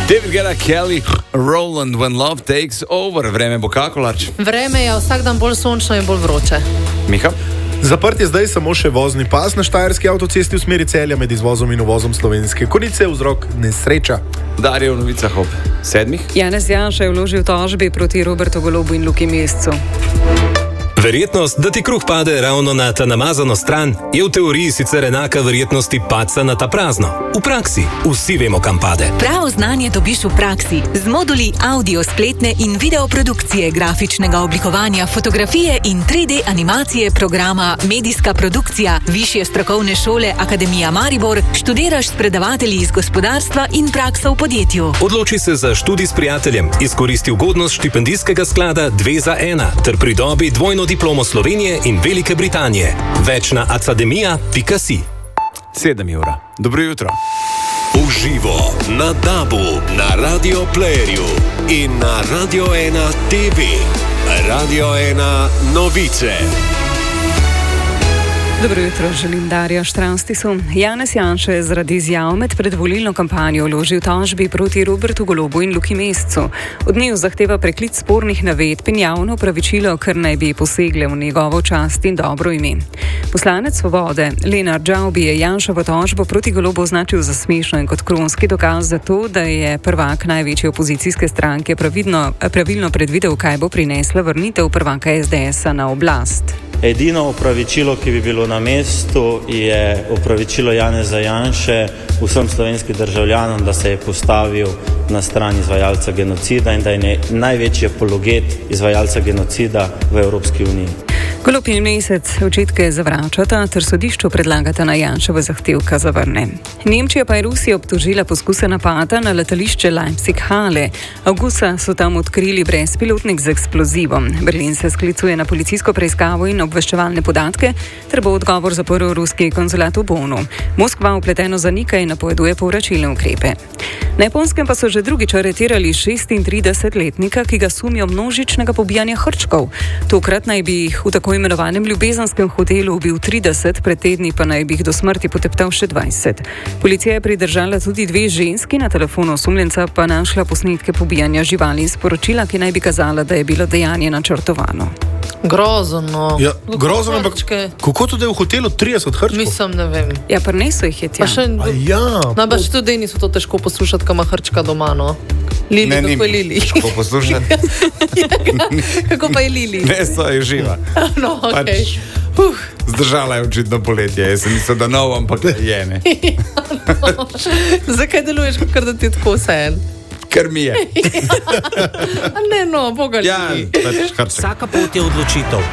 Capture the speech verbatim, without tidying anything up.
David Guetta, Kelly, Roland, When Love Takes Over. Vreme bo kako, Larč? Vreme je vsak dan bolj sončno in bolj vroče. Miha? Zaprt je zdaj samo še vozni pas na štajerski avtocesti v smeri Celja med izvozom in uvozom slovenske konice, vzrok nesreča. Darje v novicah ob sedmih. Janez Janša je vložil tožbi proti Robertu Golobu in Luki Mescu. Verjetnost, da ti kruh pade ravno na ta namazano stran, je v teoriji sicer enaka verjetnosti padca na ta prazno. V praksi vsi vemo, kam pade. Pravo znanje dobiš v praksi z moduli audio, spletne in video produkcije, grafičnega oblikovanja, fotografije in tri D animacije programa Medijska produkcija Višje strokovne šole Akademija Maribor. Študiraš s predavatelji iz gospodarstva in prakso v podjetju. Odloči se za študij s prijateljem, izkoristi ugodnost štipendijskega sklada dve za ena ter pridobi dvojno diplomo Slovenije in Velike Britanije. Več na academia pika si. Sedem ura. Dobro jutro. Uživo na Dabu, na Radio Playerju in na Radio ena T V. Radio ena novice. Dobro jutro, želim Darja Štranstisu. Janez Janša je zaradi izjav med predvolilno kampanjo vložil tožbi proti Robertu Golobu in Luki Mescu. Od njiju zahteva preklic spornih navedb in javno opravičilo, ker naj bi posegle v njegovo čast in dobro ime. Poslanec Svobode Lenart Žavbi je Janšovo tožbo proti Golobu označil za smešno in kot kronski dokaz za to, da je prvak največje opozicijske stranke pravilno, pravilno predvidel, kaj bo prinesla vrnitev prvaka es de esa na oblast. Edino opravičilo, ki bi bilo na mestu, je opravičilo Janeza Janše vsem slovenskim državljanom, da se je postavil na stran izvajalca genocida in da je največji apologet izvajalca genocida v Evropski uniji. Golob in Mesec očitke zavračata ter sodišču predlagata na Janševa zahtevka zavrne. Nemčija pa je Rusijo obtožila poskuse napada na letališče Leipzig-Halle. Avgusta so tam odkrili brezpilotnik z eksplozivom. Berlin se sklicuje na policijsko preiskavo in obveščevalne podatke ter bo odgovor zaprl ruski konzulat v Bonu. Moskva vpleteno zanika in napoveduje povračilne ukrepe. Na Japonskem pa so že drugič aretirali šestintridesetletnika, ki ga sumijo množičnega pobijanja hrčkov. Tokrat naj bi jih v tako imenovanem ljubezanskem hotelu ubil trideset, pred tedni pa naj bi jih do smrti poteptal še dvajset. Policija je pridržala tudi dve ženski, na telefonu osumljenca pa našla posnetke pobijanja živali in sporočila, ki naj bi kazala, da je bilo dejanje načrtovano. Grozno. Ja, grozno, ampak kako to, da je v hotelu trideset hrčkov? Mislim, ne vem. Ja, prinesel jih je tja. Pa še, ja, najbrž tudi niso to težko poslušati, kama hrčka doma, no. Lili, Ne, ni kako je Lili? težko poslušati. Kako pa je Lili? Ne, so je živa. No, okej. Pač Uh. zdržala je očitno poletje. Jaz sem mislil, da nov, ampak je ne. No. Zakaj deluješ, kot da ti je tako vse en? Ker mi je. A ne, no, boga Ja, ljudi. pač hrček. Vsaka pot je odločitev.